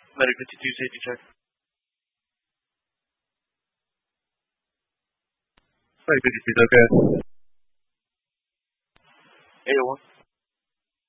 Very good to Tuesday, teacher. Very good to see you, okay. 801.